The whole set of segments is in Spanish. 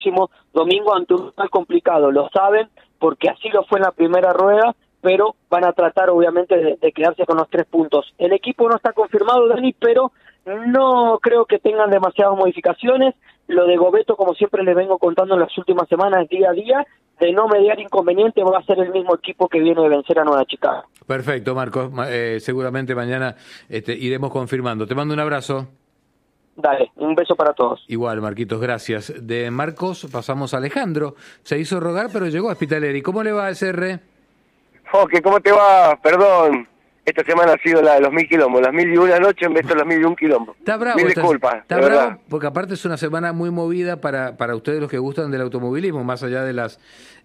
próximo domingo ante un rival complicado. Lo saben porque así lo fue en la primera rueda, pero van a tratar obviamente de quedarse con los 3 puntos. El equipo no está confirmado, Dani, pero no creo que tengan demasiadas modificaciones. Lo de Gobeto, como siempre les vengo contando en las últimas semanas, día a día, de no mediar inconveniente, va a ser el mismo equipo que viene de vencer a Nueva Chicago. Perfecto, Marcos. Seguramente mañana iremos confirmando. Te mando un abrazo. Dale, un beso para todos. Igual, Marquitos, gracias. De Marcos pasamos a Alejandro. Se hizo rogar, pero llegó a Spitaleri. ¿Cómo le va a SR? Foque, ¿cómo te va? Perdón, esta semana ha sido la de los 1000 kilómetros, las 1001 noche en vez de las 1001 kilómetros. Está bravo. Mil disculpas, está bravo verdad. Porque aparte es una semana muy movida para ustedes los que gustan del automovilismo, más allá de las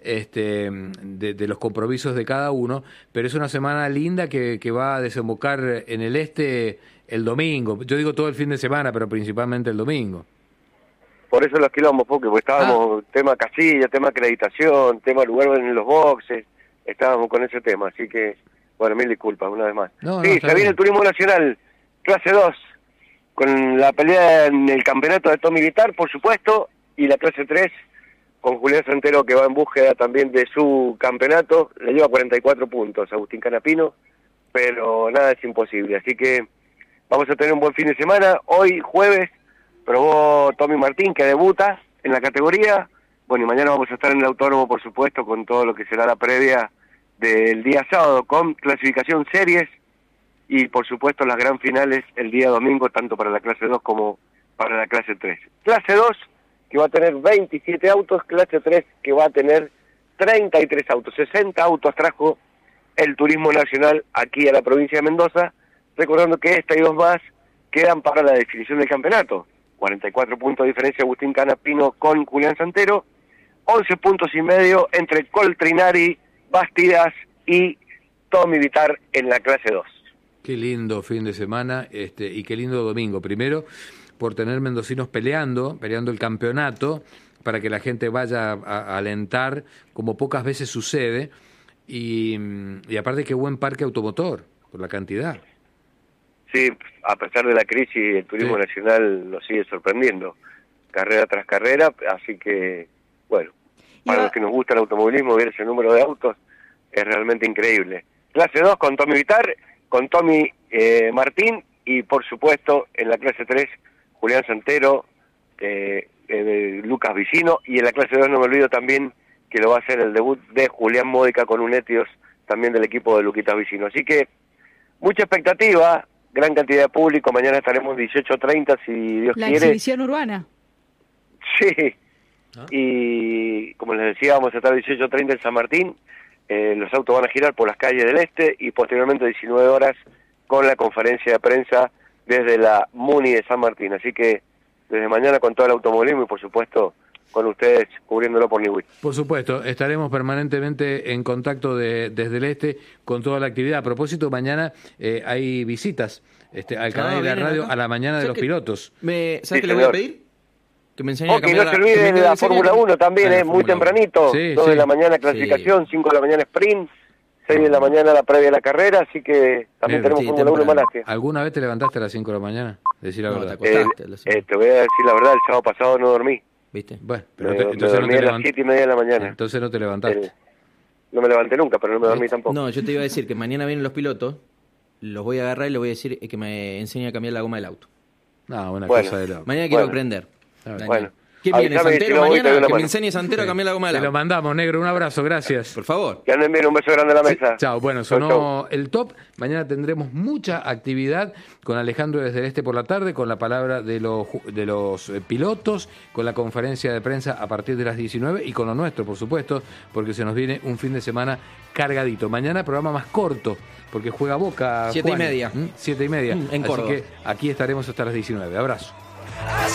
de los compromisos de cada uno, pero es una semana linda que va a desembocar en el el domingo. Yo digo todo el fin de semana, pero principalmente el domingo. Por eso los quilombos, porque estábamos tema casilla, tema acreditación, tema lugar en los boxes, estábamos con ese tema, así que, bueno, mil disculpas una vez más. Sí, se viene el turismo nacional, clase 2, con la pelea en el campeonato de Tommy Guitar, por supuesto, y la clase 3, con Julián Santero, que va en búsqueda también de su campeonato, le lleva 44 puntos a Agustín Canapino, pero nada es imposible, así que vamos a tener un buen fin de semana. Hoy, jueves, probó Tommy Martín, que debuta en la categoría. Bueno, y mañana vamos a estar en el autódromo, por supuesto, con todo lo que será la previa del día sábado, con clasificación series y, por supuesto, las gran finales el día domingo, tanto para la clase 2 como para la clase 3. Clase 2, que va a tener 27 autos, clase 3, que va a tener 33 autos. 60 autos trajo el Turismo Nacional aquí a la provincia de Mendoza, recordando que esta y 2 más quedan para la definición del campeonato. 44 puntos de diferencia Agustín Canapino con Julián Santero, 11 puntos y medio entre Coltrinari, Bastidas y Tommy Vitar en la clase 2. Qué lindo fin de semana y qué lindo domingo. Primero, por tener mendocinos peleando el campeonato, para que la gente vaya a alentar, como pocas veces sucede, y aparte qué buen parque automotor, por la cantidad. Sí, a pesar de la crisis, el turismo nacional nos sigue sorprendiendo, carrera tras carrera, así que, bueno, para los que nos gusta el automovilismo, ver ese número de autos es realmente increíble. Clase 2 con Tommy Vitar, con Tommy Martín, y por supuesto, en la clase 3, Julián Santero, Lucas Vicino, y en la clase 2 no me olvido también que lo va a hacer el debut de Julián Módica con un Etios, también del equipo de Luquitas Vicino. Así que, mucha expectativa, gran cantidad de público, mañana estaremos 18:30 si Dios quiere. La exhibición urbana. Sí, y como les decía, vamos a estar 18:30 en San Martín, los autos van a girar por las calles del este y posteriormente 19 horas con la conferencia de prensa desde la Muni de San Martín, así que desde mañana con todo el automovilismo y por supuesto con ustedes cubriéndolo por Niwit. Por supuesto, estaremos permanentemente en contacto desde el este con toda la actividad. A propósito, mañana hay visitas al canal de la radio acá a la mañana de los pilotos. ¿Sabes qué le voy a pedir? Que me enseñe a cambiar no se olvide de la Fórmula 1 también, muy tempranito, 2 de la mañana clasificación, 5 de la mañana sprint, 6 de la mañana la previa de la carrera, así que también tenemos Fórmula 1 en Malasia. ¿Alguna vez te levantaste a las 5 de la mañana? Decir la verdad. Te voy a decir la verdad, el sábado pasado no dormí. ¿Viste? Bueno, pero entonces dormí a las 7:30 de la mañana. Entonces no te levantaste. No me levanté nunca, pero no me dormí tampoco. No, yo te iba a decir que mañana vienen los pilotos, los voy a agarrar y les voy a decir que me enseñe a cambiar la goma del auto. No, una cosa de loco. Mañana quiero aprender. Bueno. ¿Quién viene? ¿Santero mañana? Que me enseñe Santero a cambiar la goma del auto. Te lo mandamos, negro. Un abrazo, gracias. Por favor. Que anden bien, un beso grande a la mesa. Chao. Bueno, sonó el top. Mañana tendremos mucha actividad con Alejandro desde el este por la tarde, con la palabra de los pilotos, con la conferencia de prensa a partir de las 19 y con lo nuestro, por supuesto, porque se nos viene un fin de semana cargadito. Mañana programa más corto, porque juega Boca. 7:30. 7:30. En Córdoba. Así que aquí estaremos hasta las 19. Abrazo.